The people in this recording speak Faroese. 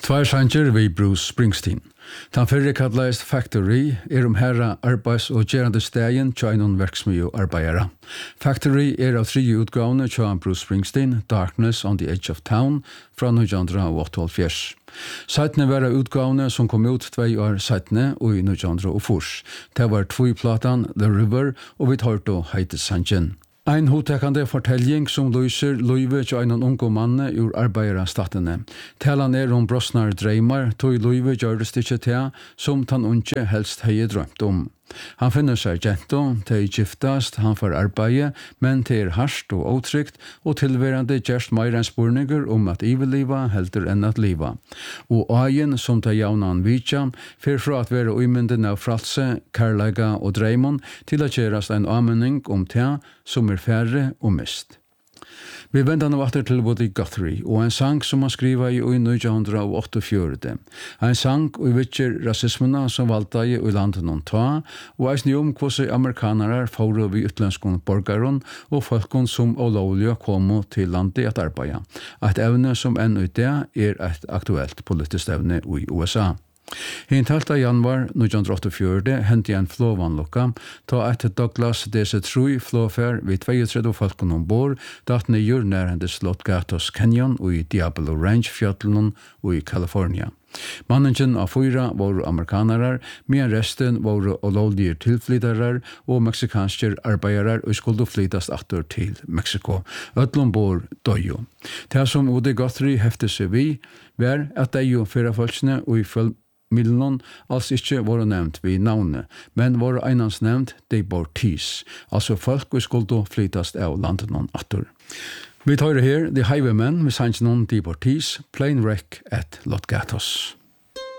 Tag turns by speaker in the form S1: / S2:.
S1: Tvær sanger vi Bruce Springsteen. Den fyrre kallast Factory herra arbeids- og gerande stegen tja innan verksmio arbeidere. Factory av 3 utgavene tja Bruce Springsteen, Darkness on the Edge of Town, fra 1978. Seitne var utgavene som kom ut 2 år seitne og i 1904. Det var 2-platan The River og vi tar då heite sangen. Ein hotekande fortelling som lyser Løyve til en unge manne ur arbeiderstatene. Talan brosnar dreimar, tog Løyve gjøres det ikke til, som tan unge helst hei drømt om. Han finner seg gento, til giftast, han får arbeide, men til harsht og åtrygt, og tilværende gjerst meir enn spurninger om at iveliva heldur enn at liva. Og agen som til jaunan vitja, fyrir fra at være uimynden av fralse, kærlega og dreimon, til at gjerast en anmenning om te som færre og mist. Vi vender nå etter til Woody Guthrie, og en sang som han skriver i 1948. En sang og vitjer rasismena som valgte i landet noen ta, og eisne hvordan amerikanere får vi utlandske borgeren og folkene som ulovlige kommer til landet at arbeide. Et evne som ennå i det et aktuelt politisk evne i USA. I 12. januar 1984 hendte en flåvannlokka, ta et Douglas DC-3 flåfær vid 32 folkene ombord, datt nyer nærhende Slott Gatos Canyon og i Diablo Range fjøtlen og i California. Manningen av 4 var amerikanere, men resten var ulovlige tilflyttere og meksikanske arbeidere og skulle flytast atter til Mexico. Ødlom bor døyo. Det som Woody Guthrie hefte seg vi, var at de jo fyrre folkene og i Milnon altså ikke var nevnt ved navnet, men var einans nevnt deportees, altså folk og skulle flytast av landet noen atter. Vi tar her The Highwaymen med sangen om deportees, Plane Wreck at Los Gatos.